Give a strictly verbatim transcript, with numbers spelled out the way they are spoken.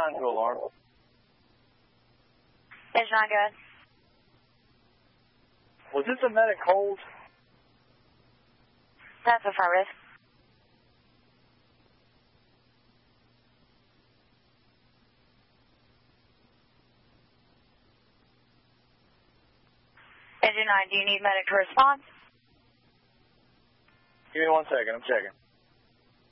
nine to alarm. Engine nine, go ahead. Was this a medic hold? That's affirmative. Engine nine, do you need medic to respond? Give me one second, I'm checking.